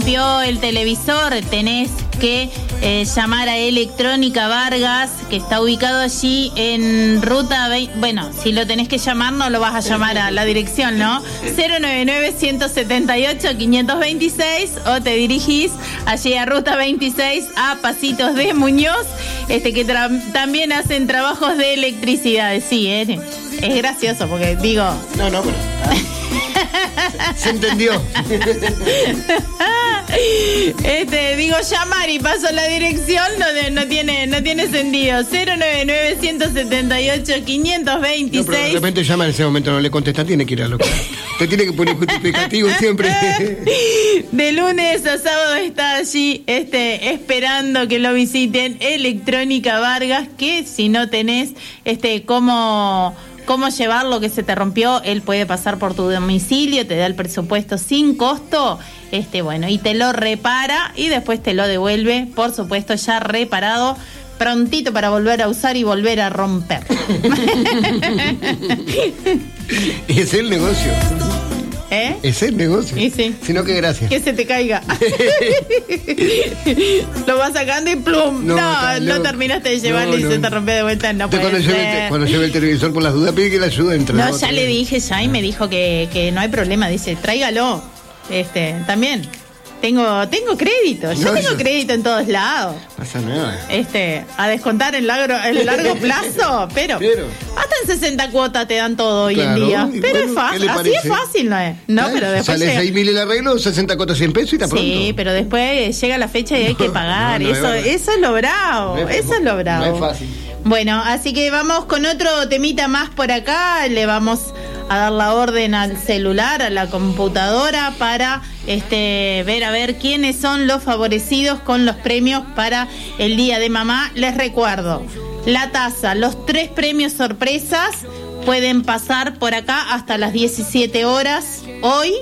el televisor, tenés que llamar a Electrónica Vargas, que está ubicado allí en ruta 20. Bueno, si lo tenés que llamar, no lo vas a llamar a la dirección, ¿no? 099-178-526, o te dirigís allí a ruta 26 a Pasitos de Muñoz, que también hacen trabajos de electricidad. Sí, es gracioso porque digo... No, pero... Se entendió. Digo llamar y paso la dirección, no tiene sentido. 099-178-526. No, pero de repente llama en ese momento, no le contesta, tiene que ir a lo que... Te tiene que poner justificativo siempre. De lunes a sábado está allí esperando que lo visiten Electrónica Vargas, que si no tenés cómo llevar lo que se te rompió, él puede pasar por tu domicilio, te da el presupuesto sin costo, bueno, y te lo repara y después te lo devuelve, por supuesto, ya reparado, prontito para volver a usar y volver a romper. Es el negocio. Es el negocio. Y sí. Sino que gracias. Que se te caiga. Lo vas sacando y plum. No terminaste de llevarlo y se te rompió de vuelta. No puede ser. Cuando lleve el televisor, por las dudas, pide que la ayude entre No, ya le dije y me dijo que no hay problema. Dice, tráigalo. También. Tengo crédito. Yo tengo crédito en todos lados. Pasa nada. A descontar en largo plazo, pero hasta en 60 cuotas te dan todo hoy en día. Pero es fácil, así es fácil, ¿no es? No, pero después sale 6.000 el arreglo, 60 cuotas 100 pesos y está pronto. Sí, pero después llega la fecha y hay que pagar. Eso es lo bravo. Eso es lo bravo. No es fácil. Bueno, así que vamos con otro temita más por acá. Le vamos a dar la orden al celular, a la computadora, para ver a ver quiénes son los favorecidos con los premios para el Día de Mamá. Les recuerdo, la taza, los 3 premios sorpresas pueden pasar por acá hasta las 17 horas hoy.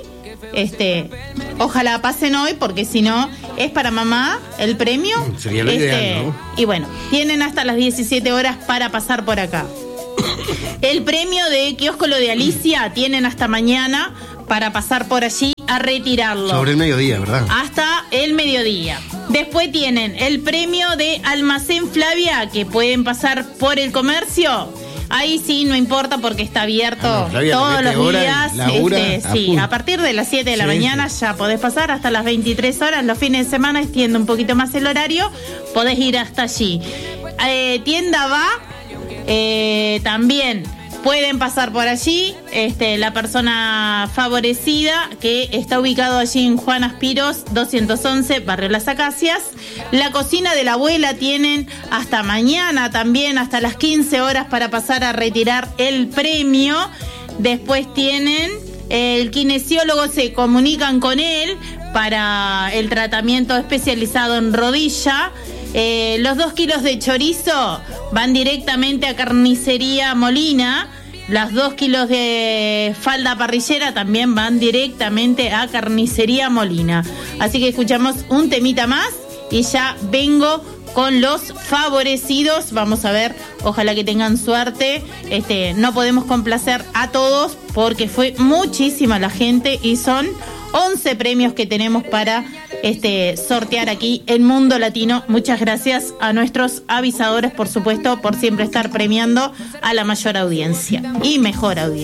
Ojalá pasen hoy, porque si no es para mamá el premio. Sería lo ideal, ¿no? Y bueno, tienen hasta las 17 horas para pasar por acá. El premio de Kiosco Lo de Alicia tienen hasta mañana para pasar por allí a retirarlo. Sobre el mediodía, ¿verdad? Hasta el mediodía. Después tienen el premio de Almacén Flavia, que pueden pasar por el comercio. Ahí sí, no importa porque está abierto todos los días. Sí, a partir de las 7 de la mañana ya podés pasar hasta las 23 horas. Los fines de semana extiende un poquito más el horario, podés ir hasta allí. Tienda Va, también pueden pasar por allí. La persona favorecida, que está ubicado allí en Juan Aspiros 211, Barrio Las Acacias. La Cocina de la Abuela tienen hasta mañana también, hasta las 15 horas para pasar a retirar el premio. Después tienen el kinesiólogo, se comunican con él para el tratamiento especializado en rodilla. Los 2 kilos de chorizo van directamente a Carnicería Molina. Las 2 kilos de falda parrillera también van directamente a Carnicería Molina. Así que escuchamos un temita más y ya vengo con los favorecidos. Vamos a ver, ojalá que tengan suerte. No podemos complacer a todos porque fue muchísima la gente y son 11 premios que tenemos para sortear aquí en Mundo Latino. Muchas gracias a nuestros avisadores, por supuesto, por siempre estar premiando a la mayor audiencia y mejor audiencia.